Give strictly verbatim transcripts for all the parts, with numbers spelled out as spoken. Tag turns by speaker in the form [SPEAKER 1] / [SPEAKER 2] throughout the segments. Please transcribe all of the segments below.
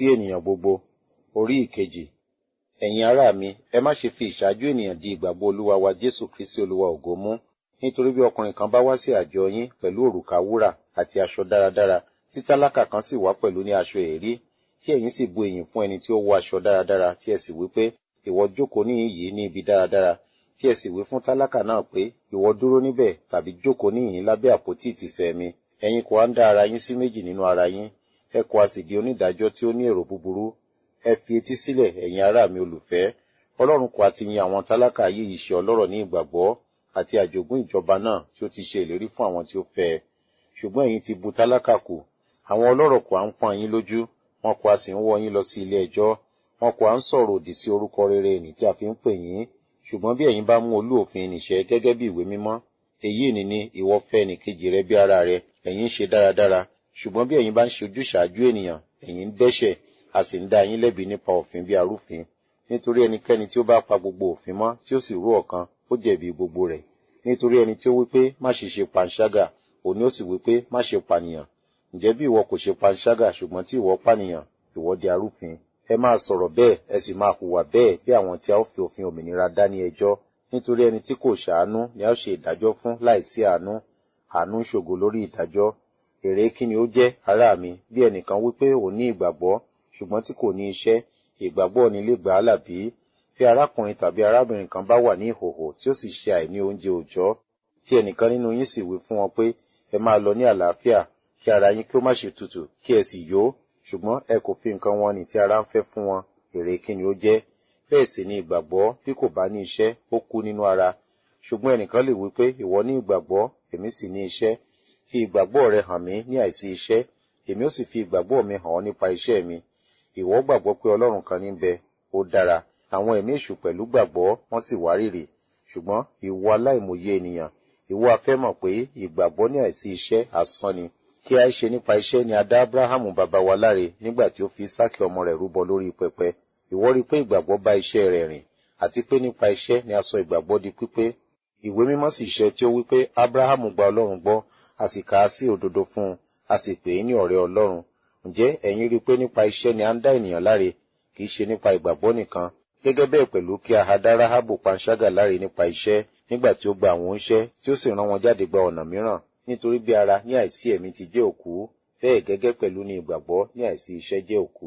[SPEAKER 1] sí ènìyàn gbogbo. Orí ìkejì. Ẹ̀yin ará mi, ẹ má ṣe fi ìṣáájú ènìyàn di ìgbàgbọ́ Olúwa wa Jésù Kristi Olúwa ògo mú. Nítorí bí ọkùnrin kan bá wá sí àjọ yín pẹ̀lú òrùka wúrà àti aṣọ dáradára, tí tálákà kan sì wá pẹ̀lú ní aṣọ èérí, tí ẹ̀yin sì bu ìyìn fún ẹni tí ó wọ aṣọ dáradára, tí ẹ sì wí pé, ìwọ jókòó níhìn yìí ní ibi dáradára, tí ẹ sì wí fún tálákà náà pé, ìwọ dúró níbẹ̀ tàbí jókòó níhìn lábẹ́ àpótí ìtìsẹ̀ mi. Ẹ̀yin kò á ń dá ara yín sí méjì nínú ara yín, ẹ kò á sì di onídàájọ́ tí ó ní èrò búburú. Ẹ fi etí sílẹ̀, ẹ̀yin ará mi olùfẹ́. Ọlọ́run kò á ti yan àwọn tálákà ayé yìí ṣe ọlọ́rọ̀ ní ìgbàgbọ́ àti àjogún ìjọba náà tí ó ti ṣe ìlérí fún àwọn tí ó fẹ́ ẹ. Ṣùgbọ́n ẹ̀yin ti bu tálákà kù. Àwọn ọlọ́rọ̀ kò á ń pọ́n yín lójú, wọn kò á sì ń wọ́ yín lọ sí ilé ẹjọ́. Wọn kò á ń sọ̀rọ̀ òdì sí orúkọ rere ẹni tí a fi ń pè yín. Ṣùgbọ́n bí ẹ̀yin bá mú olú òfin nìṣẹ́ gẹ́gẹ́ bí ìwé mímọ́, èyí ni ni ìwọ fẹ́ ẹnìkejì rẹ bí ara rẹ, ẹ̀yin ń ṣe dáradára. Ṣùgbọ́n bí ẹ̀yin bá ń ṣe ojúṣàájú ènìyàn, ẹ̀yin ń dẹ́ṣẹ̀, a sì ń dá yín lẹ́bi nípa òfin bí arúfin. Nítorí ẹnikẹ́ni tí ó bá pa gbogbo òfin mọ́ tí ó sì rú ọ̀kan, ó jẹ̀bi gbogbo rẹ̀. Nítorí ẹni tí ó wí pé má ṣe ṣe panṣágà, òun ni ó sì wí pé má ṣe pànìyàn. Ǹjẹ́ bí ìwọ kò ṣe panṣágà ṣùgbọ́n tí ìwọ pànìyàn, ìwọ di arúfin. Ẹ máa sọ̀rọ̀ bẹ́ẹ̀, ẹ sì máa hùwà bẹ́ẹ̀ bí àwọn tí a ó fi òfin òmìnira dá ní ẹjọ́. Nítorí ẹni tí kò ṣàánú ni a ó ṣe ìdájọ́ fún láìsí àánú. Àánú ń ṣògo lórí ìdájọ́. Èrè kí ni ó jẹ́, ará mi, bí ẹnìkan wí pé òun ní ìgbàgbọ́, ṣùgbọ́n tí kò ní iṣẹ́, ìgbàgbọ́ ni lè gbà á là bí? Bí arákùnrin tàbí arábìnrin kan bá wà ní ìhòhò tí ó sì ṣe àìní oúnjẹ òòjọ́, tí ẹnìkan nínú yín sì wí fún wọn pé, ẹ máa lọ ní àlàáfíà, kí ara yín kí ó má ṣe tutù, kí ẹ sì yó, ṣùgbọ́n ẹ kò fi nǹkan wọn nì tí ara ń fẹ́ fún wọn, èrè kí ni ó jẹ́? Bẹ́ẹ̀ sì ni ìgbàgbọ́ bí kò bá ní iṣẹ́, ó kú nínú ara. Ṣùgbọ́n ẹnìkan lè wí pé, ìwọ ní ìgbàgbọ́, èmi sì ní iṣẹ́. Fi ìgbàgbọ́ rẹ hàn mí ní àìsí iṣẹ́, èmi ó sì fi ìgbàgbọ́ mi hàn ọ́ nípa iṣẹ́ mi. Ìwọ gbàgbọ́ pé Ọlọ́run kan ní ń bẹ, ó dára. Àwọn ẹ̀mí èṣù pẹ̀lú gbàgbọ́, wọ́n sì wárìrì. Ṣùgbọ́n ìwọ aláìmòye ènìyàn, ìwọ a fẹ́ mọ̀ pé ìgbàgbọ́ ní àìsí iṣẹ́ asán ni. Kí a ṣe nípa iṣẹ́ ni a dá Ábúráhámù baba wa láre nígbà tí ó fi Ísákì ọmọ rẹ̀ rúbọ lórí pẹpẹ. Ìwọ rí pé ìgbàgbọ́ bá iṣẹ́ rẹ̀ rìn, àti pé nípa iṣẹ́ ni a sọ ìgbàgbọ́ di pípé. Ìwé mímọ́ sì ṣẹ tí ó wí pé Ábúráhámù gba Ọlọ́run gbọ́, a sì kà á sí òdodo fún un, a sì pè é ní ọ̀rẹ́ Ọlọ́run. Ǹjẹ́ ẹ̀yin rí pé nípa iṣẹ́ ni a ń dá ènìyàn láre, kì í ṣe nípa ìgbàgbọ́ nìkan? Gẹ́gẹ́ bẹ́ẹ̀ pẹ̀lú kí a ha dá Ráhábù panṣágà láre nípa iṣẹ́, nígbà tí ó gba àwọn oníṣẹ́ tí ó sì rán wọn jáde gba ọ̀nà mìíràn. Nítorí bí ara ní àìsí ẹ̀mí ti jẹ́ òkú, bẹ́ẹ̀ gẹ́gẹ́ pẹ̀lú ni ìgbàgbọ́ ní àìsí iṣẹ́ jẹ́ òkú.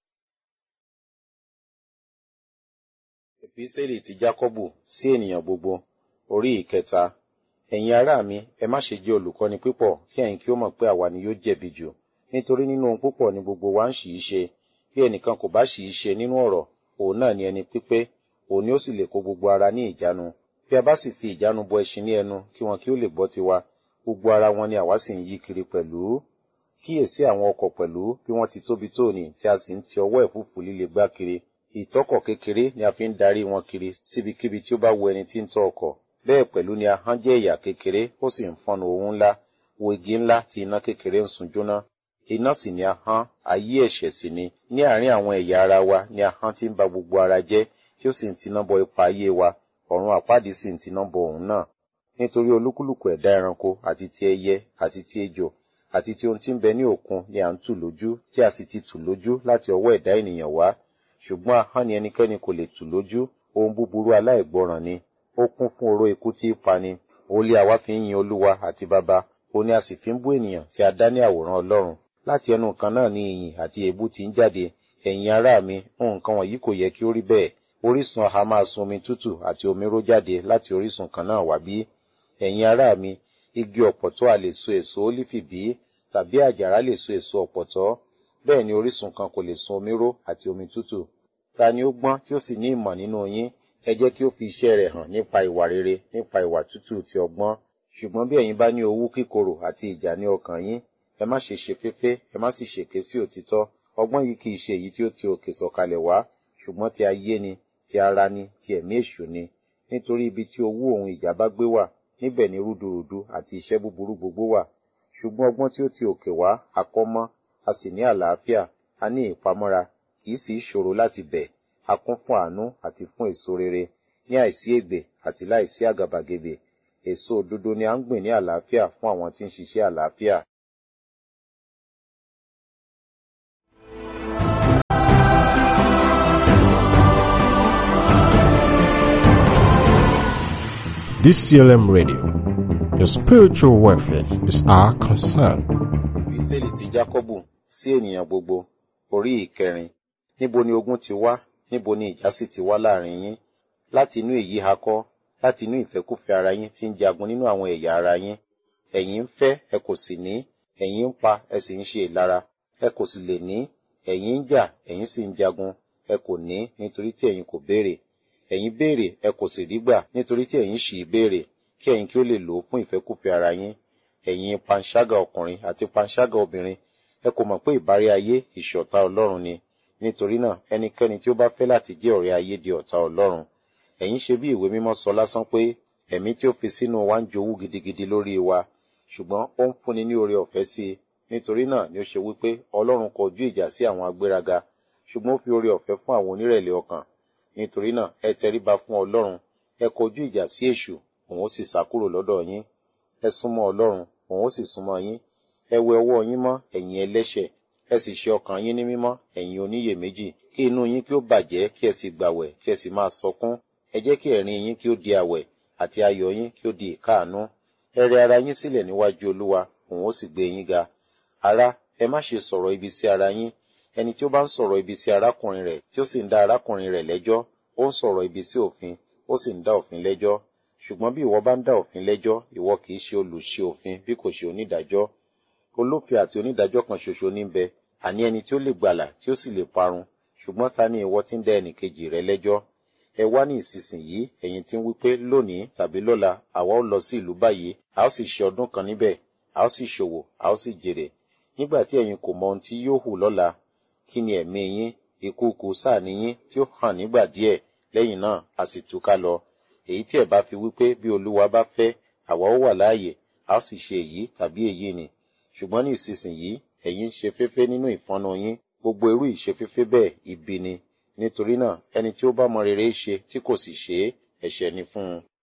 [SPEAKER 1] Epísítélì ti Jákọ́bù sí ènìyàn gbogbo, orí ìkẹta. Ẹ̀yin ará mi, ẹ má ṣe jẹ́ olùkọ́ni púpọ̀, kí ẹ̀yin kí ó mọ̀ pé àwa ni yóò jẹ̀bi jù. Nítorí nínú ohun púpọ̀ ni gbogbo wa ń ṣì í ṣe. Bí ẹnìkan kò bá ṣì í ṣe nínú ọ̀rọ̀, òun náà ni ẹni pípé, òun ni ó sì lè kó gbogbo ara ní ìjánu. Bí a bá sì fi ìjánu bọ ẹṣin ní ẹnu, kí wọn kí ó lè gbọ́ tiwa, gbogbo ara wọn ni àwa sì ń yí kiri pẹ̀lú. Kíyèsí àwọn ọkọ̀ pẹ̀lú bí wọ́n ti tóbi tó ní tí a sì ń ti ọwọ́ ẹ̀fúùfù líle gbá kiri. Ìtọ́kọ̀ kékeré ni a fi ń darí wọn kiri síbikíbi tí ó bá wu ẹni tí ń tọ́ ọkọ̀. Bẹ́ẹ̀ pẹ̀lú ni ahọ́n jẹ́ ẹ̀yà kékeré, ó sì ń fọ́nnu ohun ńlá, wo igi ńlá tí iná kékeré ń sun jóná. Iná sì ni ahọ́n, ayé ẹ̀ṣẹ̀ sì ni. Ní àárín àwọn ẹ̀yà ara wa ni ahọ́n ti ń ba gbogbo ara jẹ́, tí ó sì ń tiná bọ ipa ayé wa, ọ̀run àpáàdì sì ń tiná bọ òun náà. Nítorí olúkúlùkù ẹ̀dá ẹranko àti ti ẹyẹ àti ti ejò àti ti ohun tí ń bẹ ní òkun ni à ń tù lójú, tí a sì ti tù lójú láti ọwọ́ ẹ̀dá ènìyàn wá. Ṣùgbọ́n ahọ́n ni ẹnikẹ́ni kò lè tù lójú, ohun búburú aláìgbọràn ni. Ó kún fún oró ikú tí í pani. Olé àwa fi ń yin Olúwa àti Baba, òun ni a sì fi ń bú ènìyàn tí a dá ní àwòrán Ọlọ́run. Láti ẹnu kan náà ni ìyìn àti èébú ti ń jáde. Ẹ̀yin ará mi, nǹkan wọ̀nyí kò yẹ kí ó rí bẹ́ẹ̀. Orísun ha máa sun omi tútù àti omi ró jáde láti orísun kan náà wá bí? Ẹ̀yin ará mi, igi ọ̀pọ̀tọ́ a lè so èso ólífì bí? Tàbí àjàrà lè so èso ọ̀pọ̀tọ́? Bẹ́ẹ̀ ni orísun kan kò lè sun omi ró àti omi tútù. Ta ni ó gbọ́n tí ó sì ní ìmọ̀ nínú yín? Ẹ jẹ́ kí ó fi iṣẹ́ rẹ̀ hàn nípa ìwà rere, nípa ìwà tútù ti ọgbọ́n. Ṣùgbọ́n bí ẹ̀yin bá ní owú kíkorò àti ìjà ní ọkàn yín, ẹ má ṣe ṣe féfé, ẹ má sì ṣèké sí òtítọ́. Ọgbọ́n yìí kì í ṣe èyí tí ó ti òkè sọ̀kalẹ̀ wá, ṣùgbọ́n ti ayé ni, ti ara ni, ti ẹ̀mí èṣù ni. Nítorí ibi tí owú òun ìjà bá gbé wà, níbẹ̀ ni rúdurùdu àti iṣẹ́ búburú gbogbo wà. Ṣùgbọ́n ọgbọ́n tí ó ti òkè wá, a kọ́ mọ́, a sì ní àlàáfíà, a ní ìpamọ́ra, kì í sì í ṣòro láti bẹ̀. A kún fún àánú àti fún èso rere, ní àìsí ègbè àti láìsí àgàbàgebè. Èso òdodo ni a ń gbìn ní àlàáfíà fún àwọn tí ń ṣiṣẹ́ àlàáfíà.
[SPEAKER 2] D C L M Radio. Your spiritual welfare is our concern.
[SPEAKER 1] Episteli ti Jákọ́bù sí ènìyàn gbogbo, orí ìkẹrin. Níbo ni ogun ti wá? Níbo ni ìjà sì ti wá láàrin yín? Láti inú èyí ha kọ́, láti inú ìfẹ́kúfẹ̀ẹ́ ara yín tí ń jagun nínú àwọn ẹ̀yà ara yín. Ẹ̀yin ń fẹ́, ẹ kò sì ní, ẹ̀yin ń pa, ẹ sì ń ṣe ìlara, ẹ kò sì lè ní, ẹ̀yin ń jà, ẹ̀yin sì ń jagun, ẹ kò ní nítorí tí ẹ̀yin kò béèrè. Ẹ̀yin béèrè, ẹ kò sì rí gbà nítorí tí ẹ̀yin ṣì í béèrè, kí ẹ̀yin kí ó lè lò ó fún ìfẹ́kúfẹ̀ẹ́ ara yín. Ẹ̀yin panṣágà ọkùnrin àti panṣágà obìnrin, ẹ kò mọ̀ pé ìbárí ayé ìṣọ̀tá Ọlọ́run ni. Nítorí náà, ẹnikẹ́ni tí ó bá fẹ́ láti jẹ́ ọ̀rẹ́ ayé di ọ̀tá Ọlọ́run. Ẹ̀yin ṣe bí ìwé mímọ́ sọ lásán pé ẹ̀mí tí ó fi sínú wa ń jowú gidigidi lórí wa, ṣùgbọ́n ó ń fúnni ní oore ọ̀fẹ́ sí i. Nítorí náà ni ó ṣe wípé Ọlọ́run kọjú ìjà sí àwọn agbéraga, ṣùgbọ́n ó fi oore ọ̀fẹ́ fún àwọn onírẹ̀lẹ̀ ọkàn. Nítorí náà, ẹ tẹríba fún Ọlọ́run, ẹ kọjú ìjà sí èṣù, òun ó sì sá kúrò lọ́dọ̀ yín. Ẹ súnmọ́ Ọlọ́run, òun ó sì súnmọ́ yín. Ẹ wẹ ọwọ́ yín mọ́, ẹ̀yin ẹlẹ́ṣẹ̀, ẹ sì ṣe ọkàn yín ní mímọ́, ẹ̀yin oníyèméjì. Kí inú yín kí ó bàjẹ́, kí ẹ sì gbàwẹ̀, kí ẹ sì máa sọkún. Ẹ jẹ́ kí ẹ̀rín yín kí ó di àwẹ̀, àti ayọ̀ yín kí ó di ìkáàánú. Ẹ rẹ ara yín sílẹ̀ níwájú Olúwa, òun ó sì gbé yín ga. Ará, ẹ má ṣe sọ̀rọ̀ ibi sí ara yín. Ẹni tí ó bá ń sọ̀rọ̀ ibi sí arákùnrin rẹ̀, tí ó sì ń dá arákùnrin rẹ̀ lẹ́jọ́, ó ń sọ̀rọ̀ ibi sí òfin, ó sì ń dá òfin lẹ́jọ́. Ṣùgbọ́n bí ìwọ bá ń dá òfin lẹ́jọ́, ìwọ kì í ṣe olùṣe òfin bí kò ṣe onídàájọ́. Olófin àti onídàájọ́ kan ṣoṣo ní ń bẹ, àní ẹni tí ó lè gbàlà tí ó sì lè parun. Ṣùgbọ́n ta ni ìwọ tí ń dá ẹnìkejì rẹ lẹ́jọ́? Ẹ wá ní ìsinsìnyí, ẹ̀yin tí ń wí pé lónìí tàbí lọ́la àwa ó lọ sí ìlú báyìí, a ó sì ṣe ọdún kan níbẹ̀, a ó sì ṣòwò, a ó sì jèrè. Nígbà tí ẹ̀yin kò mọ ohun tí yóò hù lọ́la, kí ni ẹ̀mí yín? Ìkùùkuu sáà ni yín tí ó hàn nígbà díẹ̀, lẹ́yìn náà a sì túká lọ. Èyí tí ẹ bá fi wípé bí Olúwa bá fẹ́, àwa ó wà láàyè, a ó sì ṣe èyí tàbí èyí ni. Ṣùgbọ́n ní ìsinsìnyí, ẹ̀yin ń ṣe féfé nínú ìfọ́nú yín, gbogbo irú ìṣeféfé bẹ́ẹ̀ ibi ni. Nítorí náà, ẹni tí ó bá mọ rere ṣe tí kò sì ṣe é, ẹ̀ṣẹ̀ ni fún un.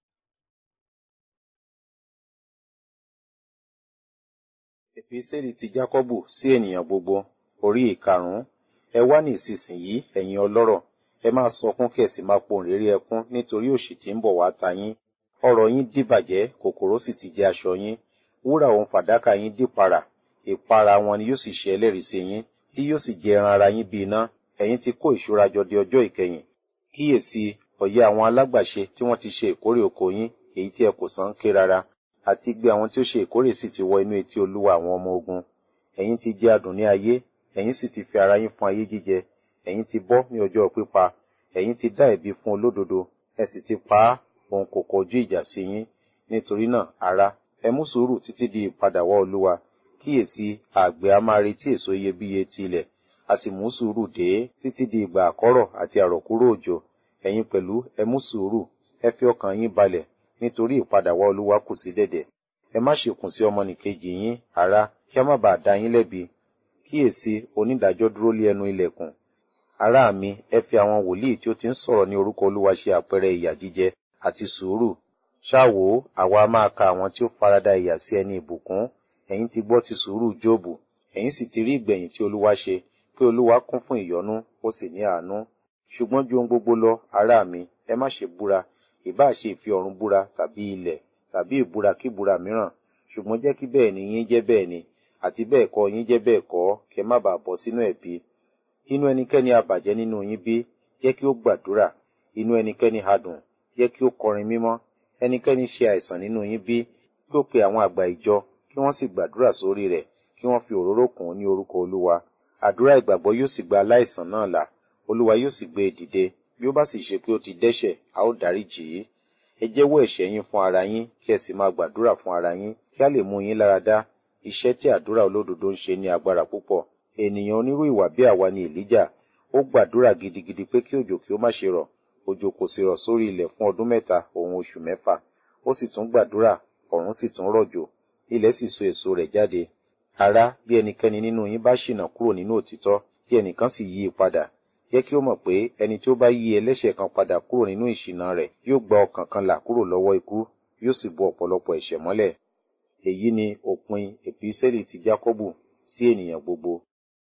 [SPEAKER 1] Episteli ti Jákọ́bù sí ènìyàn gbogbo, orí ìkarùn-ún. Ẹ wá ní ìsinsìnyí, ẹ̀yin ọlọ́rọ̀, ẹ máa sọkún kí ẹ sì máa pohùnréré ẹkún nítorí òṣì tí ń bọ̀ wá ta yín. Ọrọ̀ yín dìbàjẹ́, kòkòrò sì ti jẹ aṣọ yín. Wúrà òun fàdákà yín dìparà, ìpara wọn ni yóò sì ṣe ẹlẹ́rìí sí yín, tí yóò sì jẹ ẹran ara yín bí iná. Ẹ̀yin ti kó ìṣúra jọ di ọjọ́ ìkẹyìn. Kíyèsí, ọ̀yẹ́ àwọn alágbàṣe tí wọ́n ti ṣe ìkórè oko yín, èyí tí ẹ kò san ké rárá, àti igbe àwọn tí ó ṣe ìkórè sì ti wọ inú etí Olúwa àwọn ọmọ ogun. Ẹ̀yin ti jẹ adùn ní ayé, ẹ̀yin sì ti fi ara yín fún ayé jíjẹ. Ẹ̀yin ti bọ́ ní ọjọ́ pípa, ẹ̀yin ti dá ẹ̀bi fún olódodo, ẹ sì ti pa á, òun kò kọjú ìjà sí yín. Nítorí náà, ará, ẹ mú sùúrù títí di ìpadàwọ́ Olúwa. Kíyèsí, àgbẹ̀ a máa retí èso iyebíye ti ilẹ̀, a sì mú sùúrù dé títí di ìgbà àkọ́rọ̀ àti àrọ̀kúrò òjò. Ẹ̀yin pẹ̀lú ẹ mú sùúrù, ẹ fi ọkàn yín balẹ̀, nítorí ìpadàwọ́ Olúwa kù sí dẹ̀dẹ̀. Ẹ má ṣe kùn sí ọmọnìkejì yín, ará, kí a má bàa dá yín lẹ́bi. Kíyèsí, onídàájọ́ dúró lé ẹnu ilẹ̀kùn. Ará mi, ẹ fi àwọn wòlíì tí ó ti ń sọ̀rọ̀ ní orúkọ Olúwa ṣe àpẹẹrẹ ìyà jíjẹ àti sùúrù. Ṣá wò, àwa máa ka àwọn tí ó farada ìyà sí ẹni ìbùkún. Ẹ̀yin ti gbọ́ ti sùúrù Jóòbù, ẹ̀yin sì ti rí ìgbẹ̀yìn tí Olúwa ṣe, pé Olúwa kún fún ìyọ́nú, ó sì ní àánú. Ṣùgbọ́n ju ohun gbogbo lọ, ará mi, ẹ má ṣe búra, ìbá ṣe ìfi ọ̀run búra tàbí ilẹ̀, tàbí ìbúra kíbúra mìíràn. Ṣùgbọ́n jẹ́ kí bẹ́ẹ̀ ni yín jẹ́ bẹ́ẹ̀ ni, àti bẹ́ẹ̀ kọ́ yín jẹ́ bẹ́ẹ̀ kọ́, kí ẹ má bàa bọ́ sínú ẹ̀bi. Inú ẹnikẹ́ni ha bàjẹ́ nínú yín bí? Jẹ́ kí ó gbàdúrà. Inú ẹnikẹ́ni ha dùn? Jẹ́ kí ó kọrin mímọ́. Ẹnikẹ́ni ṣe àìsàn nínú yín bí? Kí ó pe àwọn àgbà ìjọ, kí wọ́n sì gbàdúrà sórí rẹ̀, kí wọ́n fi òróró kùn ún ní orúkọ Olúwa. Àdúrà ìgbàgbọ́ yóò sì gba aláìsàn náà là, Olúwa yóò sì gbé e dìde. Bí ó bá sì ṣe pé ó ti dẹ́ṣẹ̀, a ó dáríjì í. Ẹ jẹ́wọ́ ẹ̀ṣẹ̀ yín fún ara yín, kí ẹ sì máa gbàdúrà fún ara yín, kí a lè mú yín lára dá. Iṣẹ́ tí àdúrà olódodo ń ṣe ní agbára púpọ̀. Ènìyàn onírú ìwà bí àwa ni Èlíjà. Ó gbàdúrà gidigidi pé kí òjò kí ó má ṣe rọ̀. Òjò kò sì rọ̀ sórí ilẹ̀ fún ọdún mẹ́ta òun oṣù mẹ́fà. Ó sì tún gbàdúrà, ọ̀run sì tún rọ̀jò, ilẹ̀ sì so èso rẹ̀ jáde. Ará, bí ẹnikẹ́ni nínú yín bá ṣìnà kúrò nínú òtítọ́, kí ẹnìkan sì yí i padà. Jẹ́ kí ó mọ̀ pé ẹni tí ó bá yí ẹlẹ́ṣẹ̀ kan padà kúrò nínú ìṣìnà rẹ̀ yóò gba ọkàn kan là kúrò lọ́wọ́ ikú, yóò sì bo ọ̀pọ̀lọpọ̀ ẹ̀ṣẹ̀ mọ́lẹ̀. Èyí ni òpin Episteli ti Jákọ́bù sí ènìyàn gbogbo.